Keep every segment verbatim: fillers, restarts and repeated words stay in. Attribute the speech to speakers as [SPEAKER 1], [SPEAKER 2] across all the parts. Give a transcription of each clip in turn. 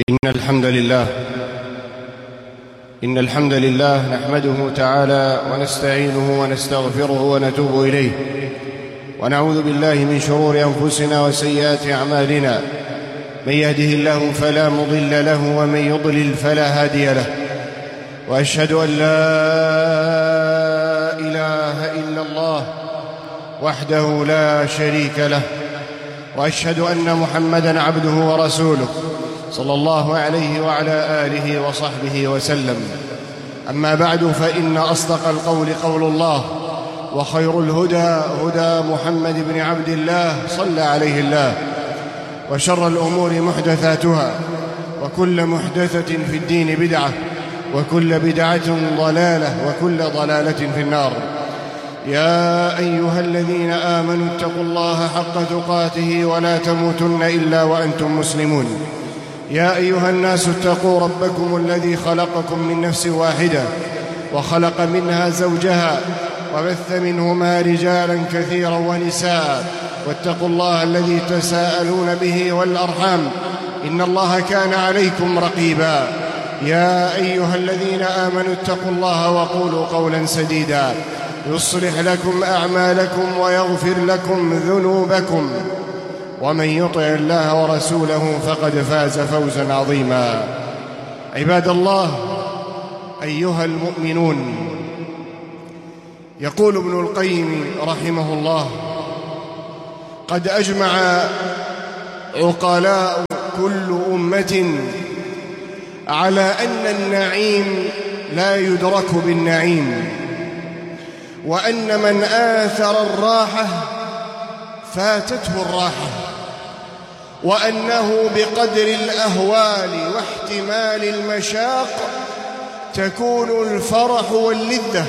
[SPEAKER 1] إن الحمد لله إن الحمد لله نحمده تعالى ونستعينه ونستغفره ونتوب إليه، ونعوذ بالله من شرور أنفسنا وسيئات أعمالنا. من يهده الله فلا مضل له ومن يضلل فلا هادي له، وأشهد أن لا إله إلا الله وحده لا شريك له، وأشهد أن محمدًا عبده ورسوله صلى الله عليه وعلى آله وصحبه وسلم. أما بعد، فإن أصدق القول قول الله، وخير الهدى هدى محمد بن عبد الله صلى عليه الله، وشر الأمور محدثاتها، وكل محدثة في الدين بدعة، وكل بدعة ضلالة، وكل ضلالة في النار. يا أيها الذين آمنوا اتقوا الله حق تقاته ولا تموتن إلا وأنتم مسلمون. يا أيها الناس اتقوا ربكم الذي خلقكم من نفس واحدة، وخلق منها زوجها، وبث منهما رجالا كثيرا ونساء، واتقوا الله الذي تساءلون به والأرحام، إن الله كان عليكم رقيبا. يا أيها الذين آمنوا اتقوا الله وقولوا قولا سديدا يصلح لكم أعمالكم ويغفر لكم ذنوبكم، ومن يطع الله ورسوله فقد فاز فوزا عظيما. عباد الله، أيها المؤمنون، يقول ابن القيم رحمه الله: قد أجمع عقلاء كل أمة على أن النعيم لا يدرك بالنعيم، وأن من آثر الراحة فاتته الراحة، وأنه بقدر الأهوال واحتمال المشاق تكون الفرح واللذة،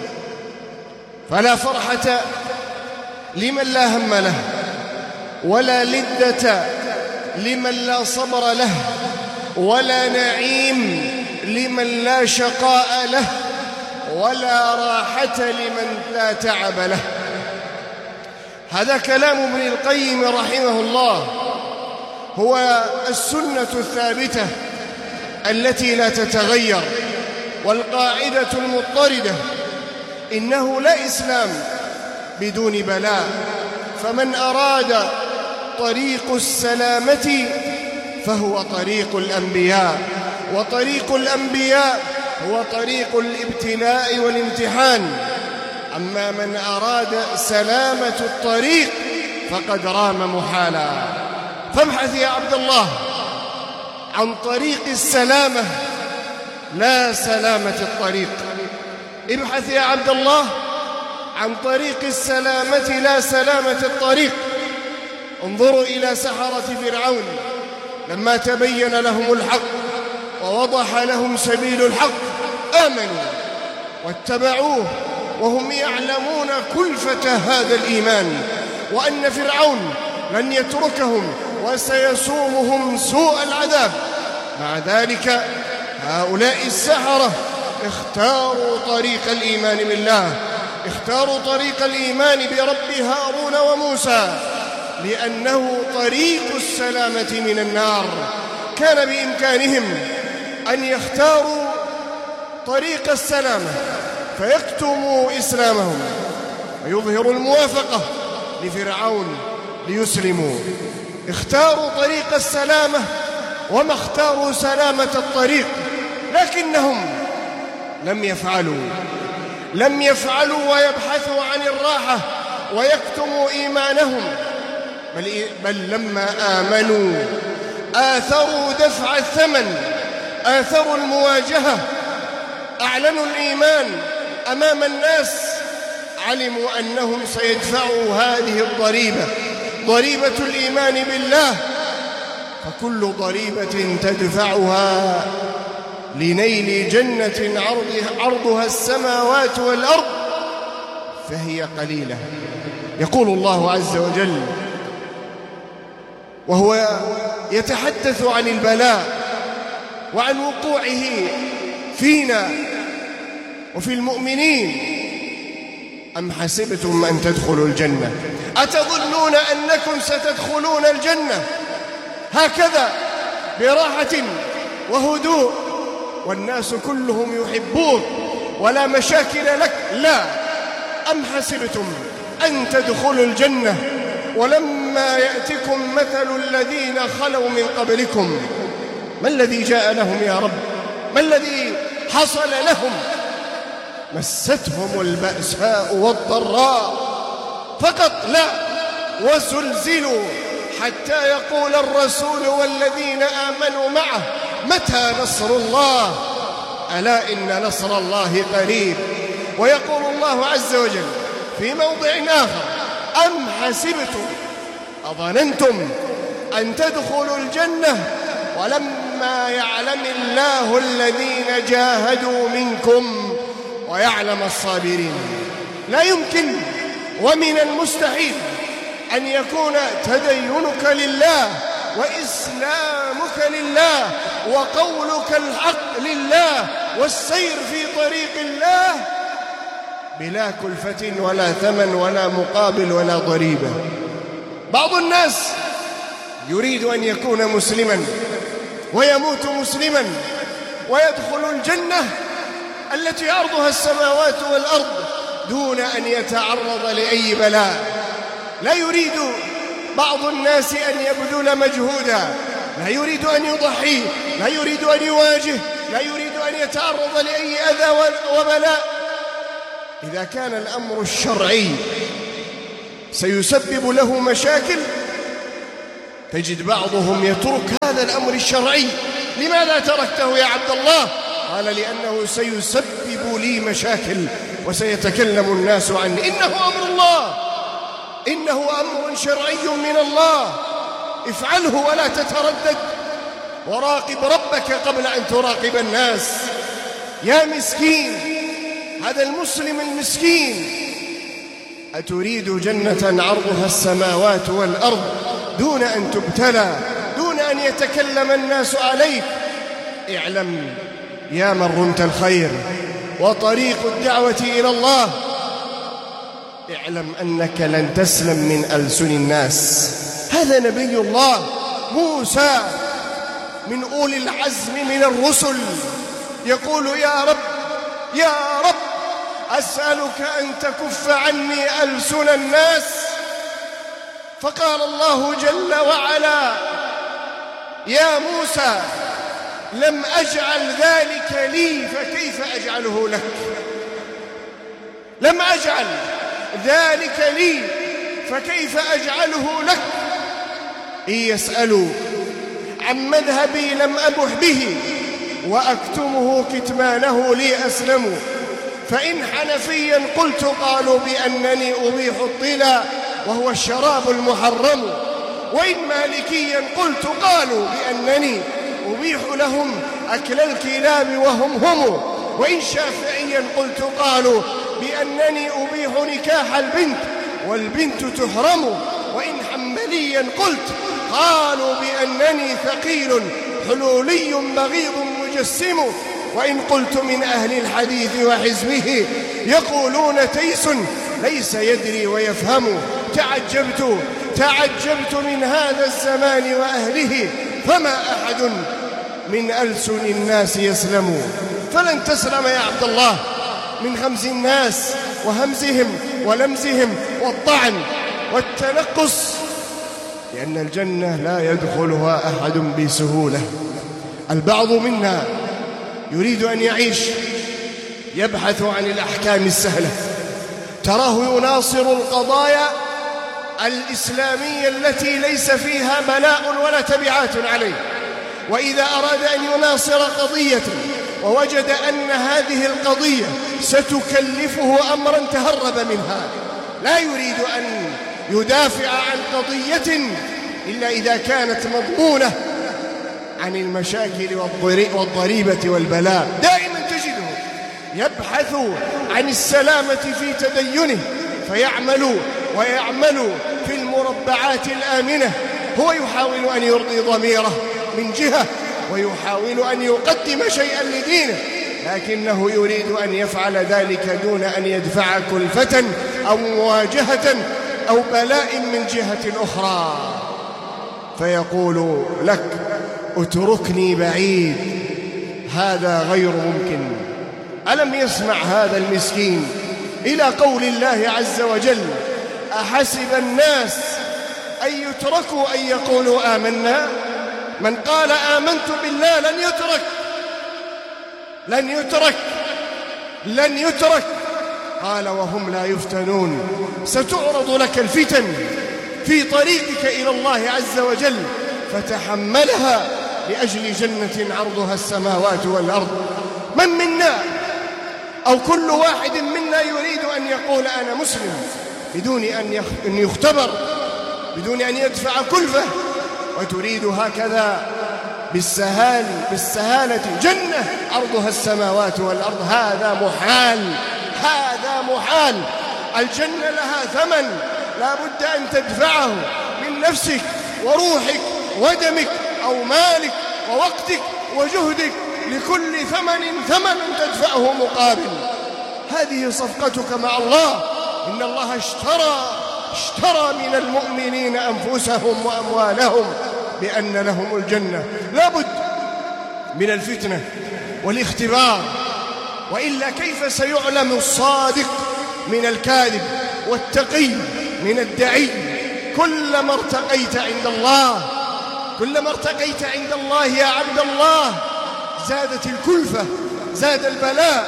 [SPEAKER 1] فلا فرحة لمن لا هم له، ولا لذة لمن لا صبر له، ولا نعيم لمن لا شقاء له، ولا راحة لمن لا تعب له. هذا كلام ابن القيم رحمه الله، هو السنة الثابتة التي لا تتغير، والقاعدة المضطردة: إنه لا إسلام بدون بلاء، فمن أراد طريق السلامة فهو طريق الأنبياء، وطريق الأنبياء هو طريق الابتلاء والامتحان. أما من أراد سلامة الطريق فقد رام محالا. فابحث يا عبد الله عن طريق السلامة لا سلامة الطريق. ابحث يا عبد الله عن طريق السلامة لا سلامة الطريق. انظروا إلى سحرة فرعون لما تبين لهم الحق ووضح لهم سبيل الحق، آمنوا واتبعوه وهم يعلمون كلفة هذا الإيمان، وأن فرعون لن يتركهم وسيسومهم سوء العذاب. مع ذلك هؤلاء السحرة اختاروا طريق الإيمان بالله، اختاروا طريق الإيمان برب هارون وموسى، لأنه طريق السلامة من النار. كان بإمكانهم أن يختاروا طريق السلامة فيكتموا إسلامهم ويظهروا الموافقة لفرعون ليسلموا. اختاروا طريق السلامة وما اختاروا سلامة الطريق، لكنهم لم يفعلوا لم يفعلوا ويبحثوا عن الراحة ويكتموا إيمانهم، بل, بل لما آمنوا آثروا دفع الثمن، آثروا المواجهة، أعلنوا الإيمان أمام الناس، علموا أنهم سيدفعوا هذه الضريبة، ضريبة الإيمان بالله. فكل ضريبة تدفعها لنيل جنة عرضها السماوات والأرض فهي قليلة. يقول الله عز وجل وهو يتحدث عن البلاء وعن وقوعه فينا وفي المؤمنين: أم حسبتم أن تدخلوا الجنة أتظنون أنكم ستدخلون الجنة هكذا براحة وهدوء والناس كلهم يحبوك ولا مشاكل لك. لا، أم حسبتم أن تدخلوا الجنة ولما يأتكم مثل الذين خلوا من قبلكم. ما الذي جاء لهم يا رب؟ ما الذي حصل لهم؟ مستهم البأساء والضراء فقط، لا، وزلزلوا حتى يقول الرسول والذين آمنوا معه متى نصر الله؟ ألا إن نصر الله قريب. ويقول الله عز وجل في موضع آخر أم حسبتم أظننتم أن تدخلوا الجنة ولما يعلم الله الذين جاهدوا منكم ويعلم الصابرين. لا يمكن ومن المستحيل أن يكون تدينك لله وإسلامك لله وقولك الحق لله والسير في طريق الله بلا كلفة ولا ثمن ولا مقابل ولا ضريبة. بعض الناس يريد أن يكون مسلما ويموت مسلما ويدخل الجنة التي عرضها السماوات والأرض دون أن يتعرض لأي بلاء. لا يريد بعض الناس أن يبذل مجهودا، لا يريد أن يضحي، لا يريد أن يواجه، لا يريد أن يتعرض لأي أذى وبلاء. إذا كان الأمر الشرعي سيسبب له مشاكل تجد بعضهم يترك هذا الأمر الشرعي. لماذا تركته يا عبد الله؟ قال لأنه سيسبب لي مشاكل وسيتكلم الناس عني. إنه أمر الله، إنه أمر شرعي من الله، افعله ولا تتردد، وراقب ربك قبل أن تراقب الناس. يا مسكين، هذا المسلم المسكين، أتريد جنة عرضها السماوات والأرض دون أن تبتلى، دون أن يتكلم الناس عليك؟ اعلم يا من رمت الخير وطريق الدعوة إلى الله، اعلم أنك لن تسلم من ألسن الناس. هذا نبي الله موسى من أولي العزم من الرسل يقول يا رب يا رب أسألك أن تكف عني ألسن الناس. فقال الله جل وعلا يا موسى لم أجعل ذلك لي فكيف أجعله لك؟ لم أجعل ذلك لي فكيف أجعله لك؟ إن يسألوا عن مذهبي لم أبح به وأكتمه كتمانه لي أسلم. فإن حنفيا قلت قالوا بأنني أبيح الطلا وهو الشراب المحرم، وإن مالكيا قلت قالوا بأنني أبيح لهم أكل الكلاب وهم هم، وإن شافعيا قلت قالوا بأنني أبيح نكاح البنت والبنت تحرم، وإن حنبليا قلت قالوا بأنني ثقيل حلولي بغيض مجسم، وإن قلت من أهل الحديث وحزبه يقولون تيس ليس يدري ويفهم. تعجبت تعجبت من هذا الزمان وأهله فما أحد من ألسن الناس يسلم. فلن تسلم يا عبد الله من خمز الناس وهمزهم ولمزهم والطعن والتنقص، لأن الجنة لا يدخلها أحد بسهولة. البعض منا يريد أن يعيش يبحث عن الأحكام السهلة، تراه يناصر القضايا الإسلامية التي ليس فيها بلاء ولا تبعات عليه، وإذا أراد أن يناصر قضية ووجد أن هذه القضية ستكلفه أمرا تهرب منها. لا يريد أن يدافع عن قضية إلا إذا كانت مضمونة عن المشاكل والضريبة والبلاء. دائما تجده يبحث عن السلامة في تدينه فيعمل ويعمل في المربعات الآمنة. هو يحاول أن يرضي ضميره من جهة ويحاول أن يقدم شيئا لدينه، لكنه يريد أن يفعل ذلك دون أن يدفع كلفة أو مواجهة أو بلاء من جهة أخرى. فيقول لك اتركني بعيد، هذا غير ممكن. ألم يسمع هذا المسكين إلى قول الله عز وجل: أحسب الناس أن يتركوا أن يقولوا آمنا؟ من قال آمنت بالله لن يترك، لن يترك، لن يترك. قال: وهم لا يفتنون. ستعرض لك الفتن في طريقك إلى الله عز وجل، فتحملها لأجل جنة عرضها السماوات والأرض. من منا أو كل واحد منا يريد أن يقول أنا مسلم بدون أن يختبر، بدون أن يدفع كلفة، وتريد هكذا بالسهال بالسهالة جنة عرضها السماوات والأرض؟ هذا محال، هذا محال. الجنة لها ثمن لا بد أن تدفعه من نفسك وروحك ودمك أو مالك ووقتك وجهدك، لكل ثمن ثمن تدفعه مقابل. هذه صفقتك مع الله. إن الله اشترى اشترى من المؤمنين أنفسهم وأموالهم بأن لهم الجنة. لا بد من الفتنة والاختبار، وإلا كيف سيعلم الصادق من الكاذب والتقي من الدعي؟ كلما ارتقيت عند الله كلما ارتقيت عند الله يا عبد الله زادت الكلفة، زاد البلاء،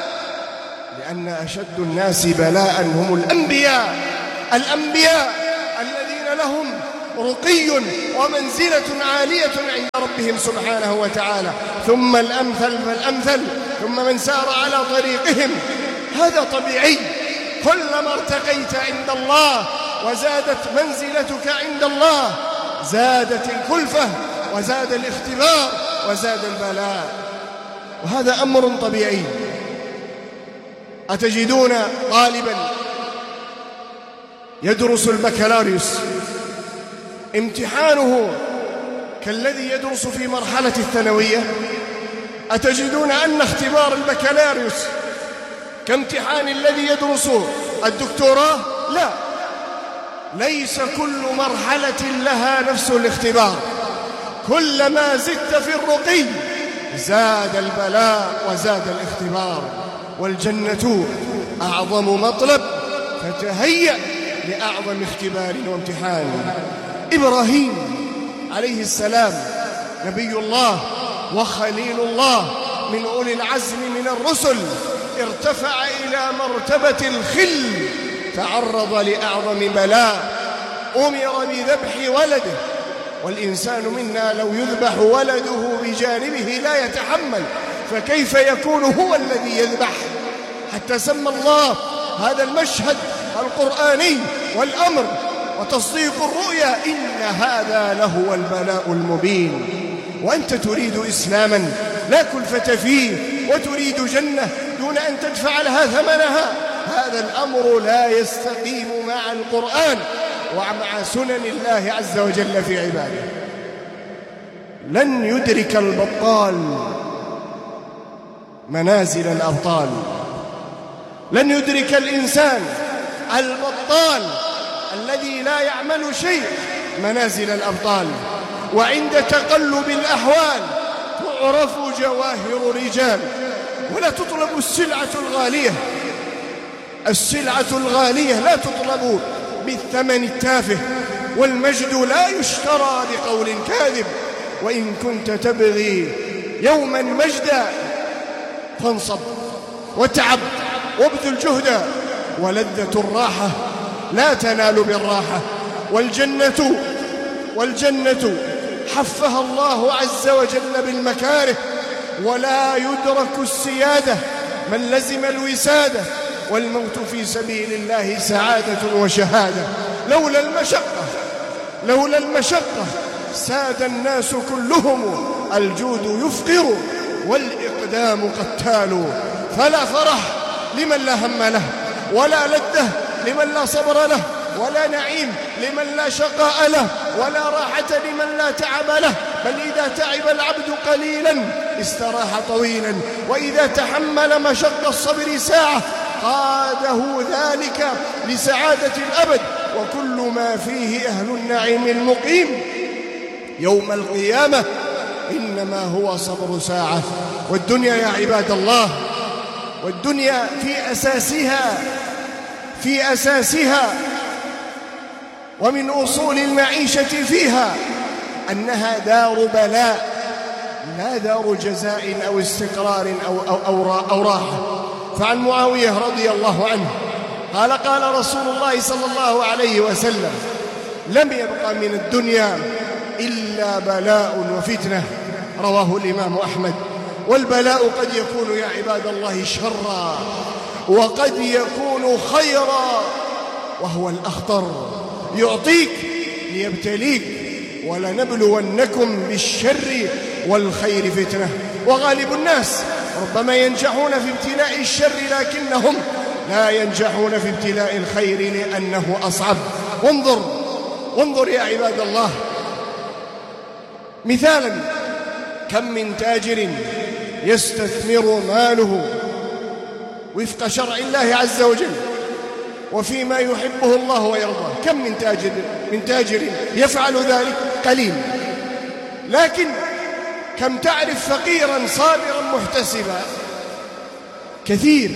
[SPEAKER 1] لأن أشد الناس بلاء هم الأنبياء الأنبياء الذين لهم رقي ومنزلة عالية عند ربهم سبحانه وتعالى، ثم الأمثل فالأمثل، ثم من سار على طريقهم. هذا طبيعي. كلما ارتقيت عند الله وزادت منزلتك عند الله زادت الكلفة وزاد الاختبار وزاد البلاء، وهذا أمر طبيعي. أتجدون طالبا يدرس البكالوريوس امتحانه كالذي يدرس في مرحلة الثانوية؟ أتجدون أن اختبار البكالوريوس كامتحان الذي يدرس الدكتوراه؟ لا، ليس كل مرحلة لها نفس الاختبار. كلما زدت في الرقي زاد البلاء وزاد الاختبار. والجنة أعظم مطلب، فتهيأ لأعظم اختبار وامتحان. إبراهيم عليه السلام نبي الله وخليل الله من أولي العزم من الرسل، ارتفع إلى مرتبة الخل، تعرض لأعظم بلاء، أمر بذبح ولده. والإنسان منا لو يذبح ولده بجانبه لا يتحمل، فكيف يكون هو الذي يذبح؟ حتى سمى الله هذا المشهد القرآني والأمر وتصديق الرؤيا: إن هذا لهو البلاء المبين. وأنت تريد إسلاما لا كلفة فيه، وتريد جنة دون أن تدفع لها ثمنها. هذا الأمر لا يستقيم مع القرآن ومع سنن الله عز وجل في عباده. لن يدرك البطال منازل الأبطال، لن يدرك الإنسان البطال الذي لا يعمل شيء منازل الأبطال. وعند تقلب الأحوال تعرف جواهر الرجال، ولا تطلب السلعة الغالية. السلعة الغالية لا تطلب بالثمن التافه، والمجد لا يشترى بقول كاذب. وإن كنت تبغي يوما مجدا فانصب وتعب وابذل جهدا، ولذة الراحة لا تنال بالراحة. والجنة والجنة حفها الله عز وجل بالمكاره، ولا يدرك السيادة من لزم الوسادة. والموت في سبيل الله سعادة وشهادة. لولا المشقة لولا المشقة ساد الناس كلهم. الجود يفقر والإقدام قتال. فلا فرح لمن لا هم له، ولا لذة لمن لا صبر له، ولا نعيم لمن لا شقاء له، ولا راحة لمن لا تعب له. بل إذا تعب العبد قليلا استراح طويلا، وإذا تحمل مشق الصبر ساعة قاده ذلك لسعادة الأبد. وكل ما فيه أهل النعيم المقيم يوم القيامة إنما هو صبر ساعة. والدنيا يا عباد الله، والدنيا في أساسها في أساسها ومن أصول المعيشة فيها أنها دار بلاء لا دار جزاء أو استقرار أو, أو, أو, أو راحة. فعن معاوية رضي الله عنه قال قال رسول الله صلى الله عليه وسلم: لم يبق من الدنيا إلا بلاء وفتنة. رواه الإمام أحمد. والبلاء قد يكون يا عباد الله شرا وقد يكون خيرا، وهو الأخطر، يعطيك ليبتليك. ولنبلونكم بالشر والخير فتنة. وغالب الناس ربما ينجحون في ابتلاء الشر لكنهم لا ينجحون في ابتلاء الخير لأنه أصعب. وانظر وانظر يا عباد الله مثالا: كم من تاجر يستثمر ماله وفق شرع الله عز وجل وفيما يحبه الله ويرضاه. كم من تاجر من تاجر يفعل ذلك؟ قليل. لكن كم تعرف فقيرا صابرا محتسبا؟ كثير.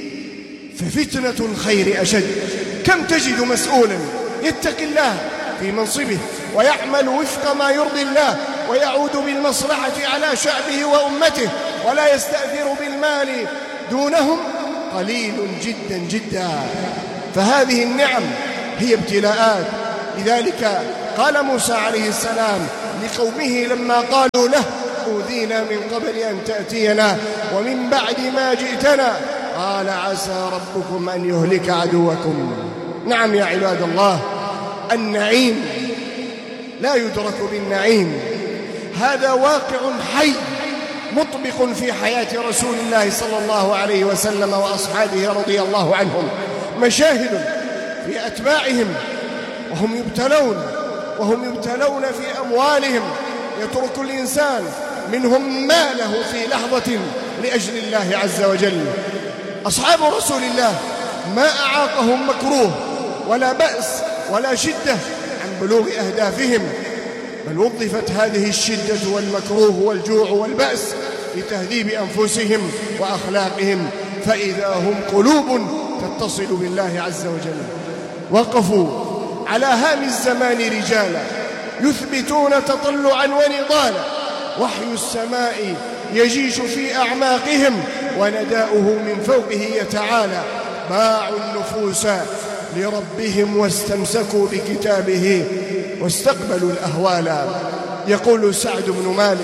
[SPEAKER 1] ففتنة الخير أشد. كم تجد مسؤولا يتقي الله في منصبه ويعمل وفق ما يرضي الله ويعود بالمصلحة على شعبه وأمته ولا يستأثر بالمال دونهم؟ قليل جدا جدا. فهذه النعم هي ابتلاءات. لذلك قال موسى عليه السلام لقومه لما قالوا له: أوذينا من قبل أن تأتينا ومن بعد ما جئتنا، قال: عسى ربكم أن يهلك عدوكم. نعم يا عباد الله، النعيم لا يدرك بالنعيم. هذا واقع حي مطبق في حياة رسول الله صلى الله عليه وسلم وأصحابه رضي الله عنهم. مشاهد في أتباعهم وهم يبتلون وهم يبتلون في أموالهم. يترك الإنسان منهم ماله في لحظة لأجل الله عز وجل. أصحاب رسول الله ما أعاقهم مكروه ولا بأس ولا شدة عن بلوغ أهدافهم، بل وظفت هذه الشدة والمكروه والجوع والبأس لتهذيب أنفسهم وأخلاقهم، فإذا هم قلوب تتصل بالله عز وجل. وقفوا على هام الزمان رجالا يثبتون تطلعا ونضالا، وحي السماء يجيش في أعماقهم ونداؤه من فوقه يتعالى. باعوا النفوس لربهم واستمسكوا بكتابه واستقبلوا الأهوالا. يقول سعد بن مالك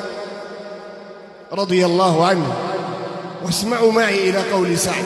[SPEAKER 1] رضي الله عنه، واسمعوا معي إلى قول سعد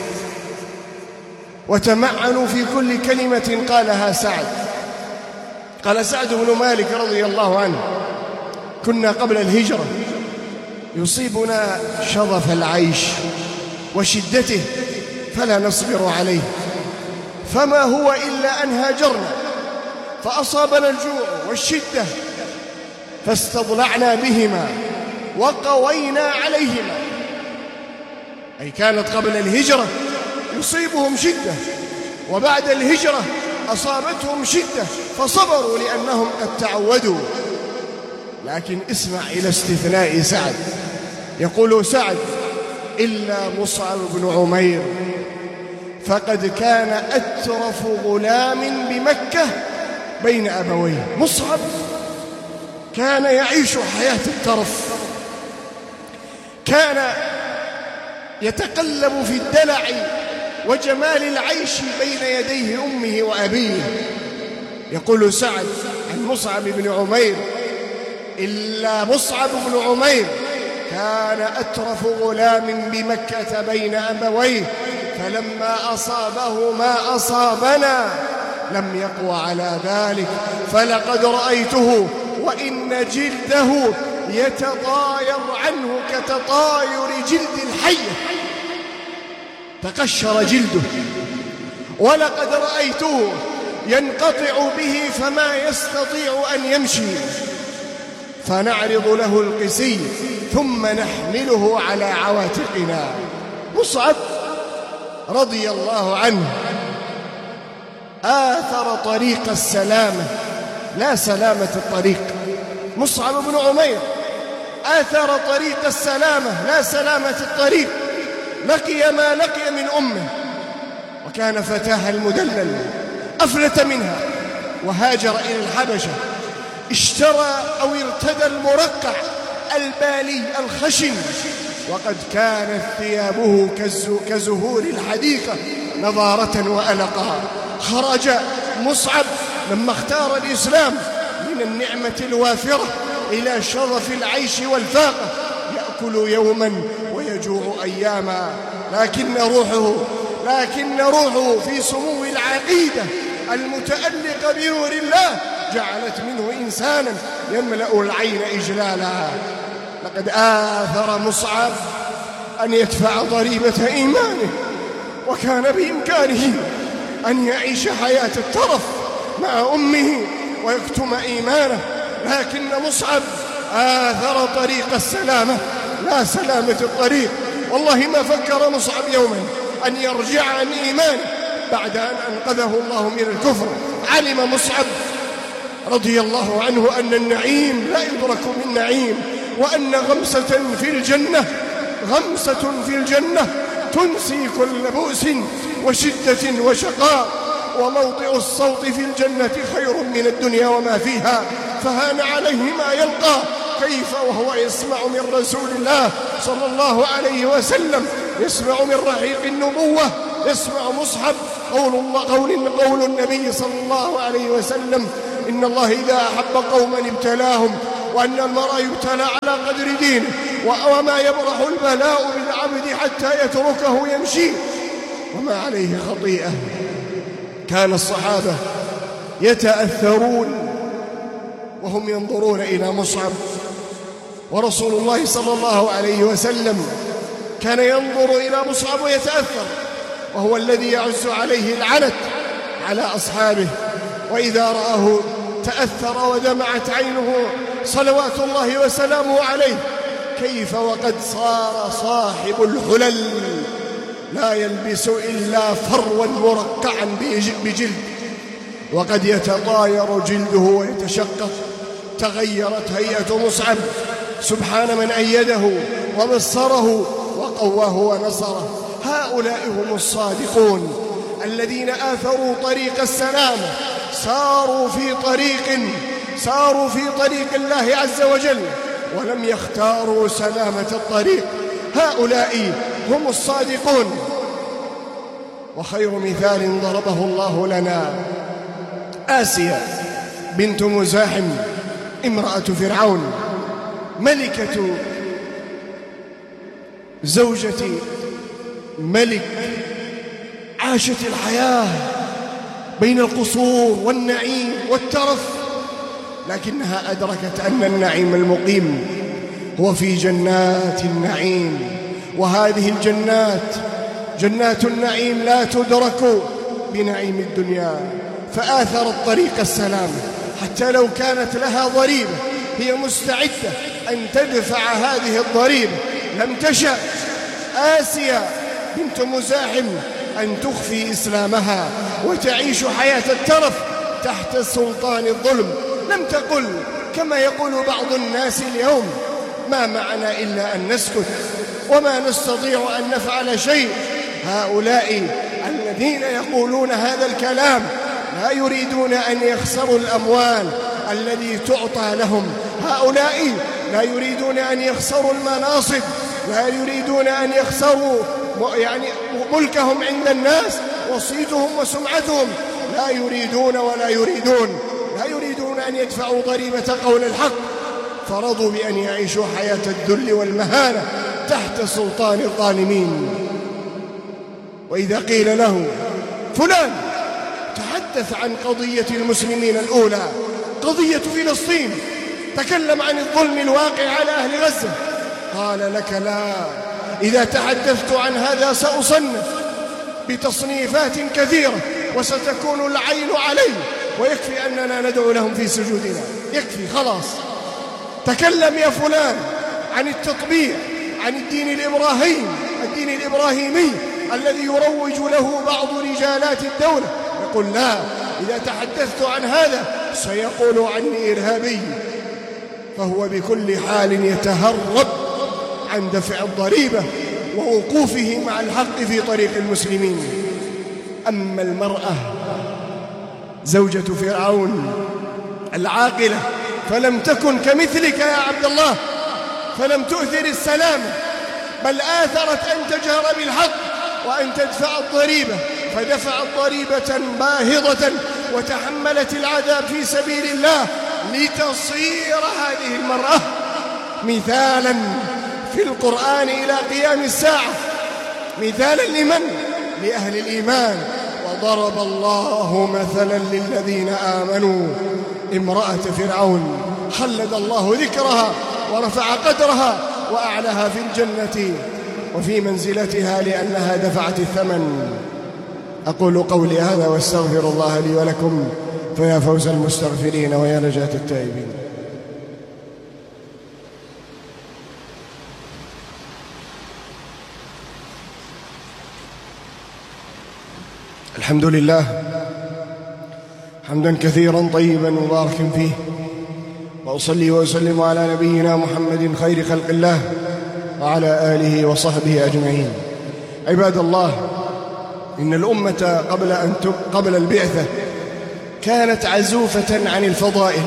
[SPEAKER 1] وتمعنوا في كل كلمة قالها سعد. قال سعد بن مالك رضي الله عنه: كنا قبل الهجرة يصيبنا شظف العيش وشدته فلا نصبر عليه، فما هو إلا أن هاجرنا فأصابنا الجوع والشدة فاستضلعنا بهما وقوينا عليهما. أي كانت قبل الهجرة يصيبهم شدة، وبعد الهجرة أصابتهم شدة فصبروا لأنهم قد تعودوا. لكن اسمع إلى استثناء سعد. يقول سعد: إلا مصعب بن عمير فقد كان أترف غلام بمكة بين أبويه. مصعب كان يعيش حياة الترف، كان يتقلب في الدلع وجمال العيش بين يديه أمه وأبيه. يقول سعد عن مصعب بن عمير: إلا مصعب بن عمير كان أترف غلام بمكة بين أبويه، فلما أصابه ما أصابنا لم يقوى على ذلك، فلقد رأيته وإن جلده يتطاير عنه كتطاير جلد الحية، تقشر جلده، ولقد رأيته ينقطع به فما يستطيع أن يمشي، فنعرض له القسي ثم نحمله على عواتقنا. مصعب رضي الله عنه آثر طريق السلامة لا سلامة الطريق. مصعب بن عمير آثر طريق السلامة لا سلامة الطريق، لقي ما لقي من أمه، وكان فتاها المدلل، أفلت منها وهاجر إلى الحبشة، اشترى أو ارتدى المرقع البالي الخشن، وقد كانت ثيابه كزهور الحديقة نضارة وألقا. خرج مصعب لما اختار الإسلام من النعمة الوافرة إلى شرف العيش والفاقة، يأكل يوما ويجوع أياما، لكن روحه لكن روحه في سمو العقيدة المتألقة بنور الله جعلت منه إنسانا يملأ العين إجلالا. لقد آثر مصعب أن يدفع ضريبة إيمانه، وكان بإمكانه أن يعيش حياة الترف مع أمه ويكتم إيمانه، لكن مصعب آثر طريق السلامة لا سلامة الطريق. والله ما فكر مصعب يوما أن يرجع عن إيمانه بعد أن أنقذه الله من الكفر. علم مصعب رضي الله عنه أن النعيم لا يدرك من نعيم، وأن غمسة في الجنة غمسة في الجنة تنسي كل بؤس وشدة وشقاء، وموضع الصوت في الجنة خير من الدنيا وما فيها، فهان عليه ما يلقى، كيف وهو يسمع من رسول الله صلى الله عليه وسلم، يسمع من رحيق النبوة، يسمع مصحب قول الله قول قول النبي صلى الله عليه وسلم: إن الله إذا أحب قوما ابتلاهم، وأن المرء يبتلى على قدر دينه، وما يبرح البلاء بالعبد حتى يتركه يمشي وما عليه خطيئة. كان الصحابة يتأثرون وهم ينظرون إلى مصعب، ورسول الله صلى الله عليه وسلم كان ينظر إلى مصعب ويتأثر، وهو الذي يعز عليه العنت على أصحابه، وإذا رآه تأثر ودمعت عينه صلوات الله وسلامه عليه. كيف وقد صار صاحب الحلل لا يلبس إلا فروا مرقعا بجلد، وقد يتطاير جلده ويتشقق. تغيرت هيئة مصعب، سبحان من أيده وبصره وقواه ونصره. هؤلاء هم الصادقون الذين آثروا طريق السلامة، ساروا في طريق ساروا في طريق الله عز وجل، ولم يختاروا سلامة الطريق. هؤلاء هم الصادقون. وخير مثال ضربه الله لنا آسيا بنت مزاحم امرأة فرعون، ملكة زوجة ملك، عاشت الحياة بين القصور والنعيم والترف، لكنها أدركت أن النعيم المقيم هو في جنات النعيم، وهذه الجنات جنات النعيم لا تدرك بنعيم الدنيا، فآثرت طريق السلام حتى لو كانت لها ضريبة هي مستعدة أن تدفع هذه الضريبة. لم تشأ آسيا بنت مزاحم أن تخفي إسلامها وتعيش حياة الترف تحت سلطان الظلم. لم تقل كما يقول بعض الناس اليوم: ما معنا إلا أن نسكت وما نستطيع أن نفعل شيء. هؤلاء الذين يقولون هذا الكلام لا يريدون أن يخسروا الأموال التي تعطى لهم، هؤلاء لا يريدون أن يخسروا المناصب، لا يريدون أن يخسروا يعني ملكهم عند الناس وصيتهم وسمعتهم، لا يريدون ولا يريدون لا يريدون أن يدفعوا ضريبة قول الحق، فرضوا بأن يعيشوا حياة الذل والمهانة تحت سلطان الظالمين. وإذا قيل له: فلان تحدث عن قضية المسلمين الأولى، قضية فلسطين، تكلم عن الظلم الواقع على أهل غزة، قال لك: لا، إذا تحدثت عن هذا سأصنف بتصنيفات كثيرة وستكون العين علي، ويكفي أننا ندعو لهم في سجودنا، يكفي خلاص. تكلم يا فلان عن التطبيع، عن الدين الإبراهيمي الدين الإبراهيمي الذي يروج له بعض رجالات الدولة، يقول: لا، إذا تحدثت عن هذا سيقول عني إرهابي. فهو بكل حال يتهرب عن دفع الضريبة ووقوفه مع الحق في طريق المسلمين. أما المرأة زوجة فرعون العاقلة فلم تكن كمثلك يا عبد الله، فلم تؤثر السلام، بل آثرت أن تجهر بالحق وأن تدفع الضريبة، فدفعت ضريبة باهظة وتحملت العذاب في سبيل الله لتصير هذه المرأة مثالا في القرآن إلى قيام الساعة، مثالا لمن؟ لأهل الإيمان. وضرب الله مثلا للذين آمنوا امرأة فرعون، خلد الله ذكرها ورفع قدرها وأعلها في الجنة وفي منزلتها لأنها دفعت الثمن. أقول قولي هذا واستغفر الله لي ولكم، فيا فوز المستغفرين ويا نجاة التائبين. الحمد لله حمدا كثيرا طيبا مباركا فيه، وأصلي وأسلم على نبينا محمد خير خلق الله وعلى آله وصحبه أجمعين. عباد الله، إن الأمة قبل أن قبل البعثة كانت عزوفة عن الفضائل،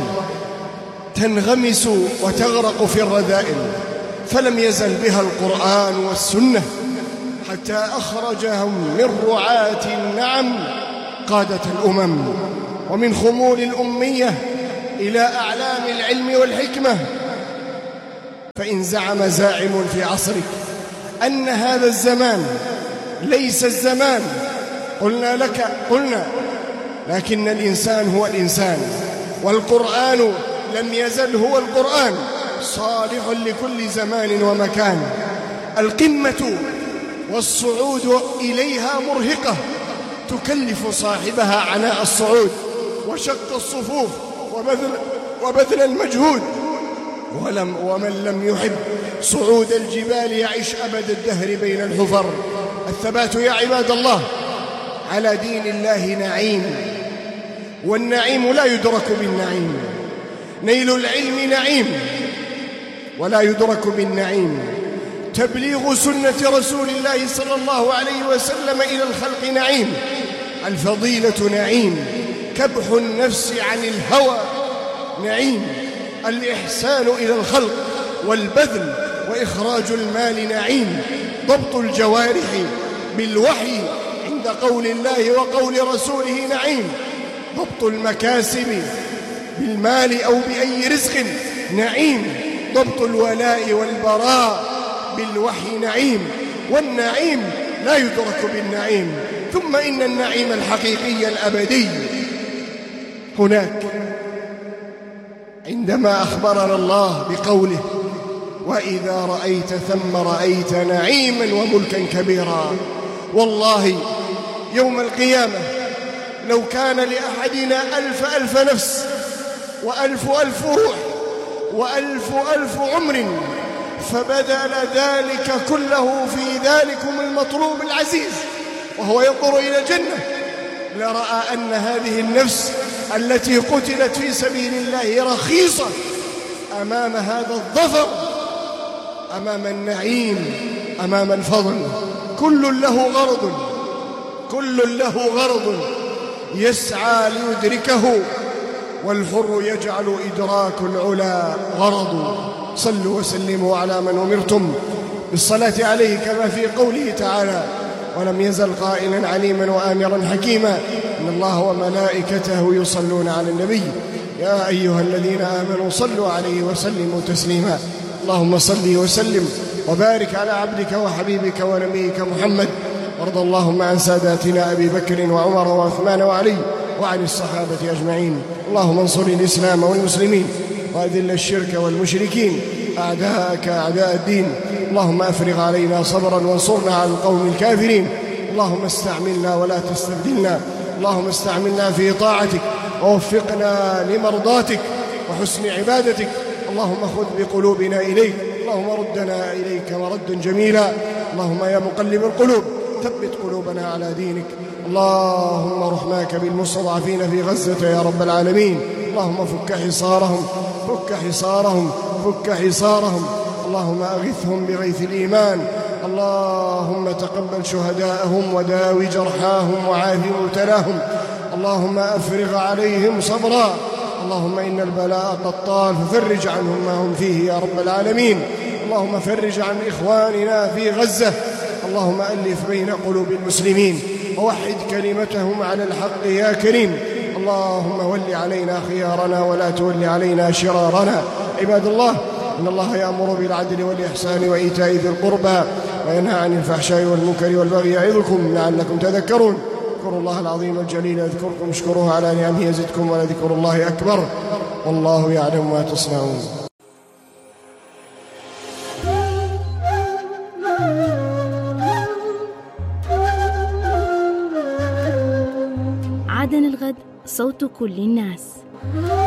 [SPEAKER 1] تنغمس وتغرق في الرذائل، فلم يزل بها القرآن والسنة حتى أخرجهم من رعاة النعم قادة الأمم، ومن خمول الأمية إلى أعلام العلم والحكمة. فإن زعم زاعم في عصرك أن هذا الزمان ليس الزمان، قلنا لك قلنا لكن الإنسان هو الإنسان، والقرآن لم يزل هو القرآن، صالح لكل زمان ومكان. القمة والصعود إليها مرهقة، تكلف صاحبها عناء الصعود وشق الصفوف وبذل, وبذل المجهود، ولم ومن لم يحب صعود الجبال يعيش أبد الدهر بين الحفر. الثبات يا عباد الله على دين الله نعيم، والنعيم لا يدرك بالنعيم. نيل العلم نعيم ولا يدرك بالنعيم. تبليغ سنة رسول الله صلى الله عليه وسلم إلى الخلق نعيم. الفضيلة نعيم. كبح النفس عن الهوى نعيم. الإحسان إلى الخلق والبذل وإخراج المال نعيم. ضبط الجوارح بالوحي عند قول الله وقول رسوله نعيم. ضبط المكاسب بالمال أو بأي رزق نعيم. ضبط الولاء والبراء بالوحي نعيم. والنعيم لا يدرك بالنعيم. ثم إن النعيم الحقيقي الأبدي هناك عندما أخبرنا الله بقوله: وإذا رأيت ثم رأيت نعيما وملكا كبيرا. والله يوم القيامة لو كان لأحدنا ألف ألف نفس وألف ألف روح وألف ألف عمر فبذل ذلك كله في ذلكم المطلوب العزيز وهو ينظر إلى الجنة، لرأى أن هذه النفس التي قتلت في سبيل الله رخيصة أمام هذا الظفر، أمام النعيم، أمام الفضل. كل له غرض، كل له غرض يسعى ليدركه، والحر يجعل إدراك العلا غرض. صلوا وسلموا على من أمرتم بالصلاة عليه كما في قوله تعالى: ولم يزل قائلا عليما وآمرا حكيما إن الله وملائكته يصلون على النبي يا أيها الذين آمنوا صلوا عليه وسلموا تسليما. اللهم صل وسلم وبارك على عبدك وحبيبك ونبيك محمد، وارض اللهم عن ساداتنا أبي بكر وعمر وعثمان وعلي وعن الصحابة أجمعين. اللهم انصر الإسلام والمسلمين وأذل الشرك والمشركين أعداءك أعداء الدين. اللهم أفرغ علينا صبرا وانصرنا على القوم الكافرين. اللهم استعملنا ولا تستبدلنا. اللهم استعملنا في طاعتك ووفقنا لمرضاتك وحسن عبادتك. اللهم خذ بقلوبنا إليك. اللهم ردنا إليك مردا جميلا. اللهم يا مقلب القلوب ثبت قلوبنا على دينك. اللهم رحماك بالمستضعفين في غزة يا رب العالمين. اللهم فك حصارهم فك حصارهم فك حصارهم اللهم أغثهم بغيث الإيمان. اللهم تقبل شهداءهم وداوي جرحاهم وعاف مبتلاهم. اللهم أفرغ عليهم صبرا. اللهم إن البلاء قد طال ففرج عنهم ما هم فيه يا رب العالمين. اللهم فرج عن إخواننا في غزة. اللهم ألف بين قلوب المسلمين ووحد كلمتهم على الحق يا كريم. اللهم ول علينا خيارنا ولا تول علينا شرارنا. عباد الله، إن الله يأمر بالعدل والإحسان وإيتاء ذي القربى وينهى عن الفحشاء والمنكر والبغي يعظكم لعلكم تذكرون. اذكروا الله العظيم الجليل يذكركم، اشكروه على نعمه يزدكم، ولذكر الله أكبر والله يعلم ما تصنعون.
[SPEAKER 2] عدن الغد، صوت كل الناس.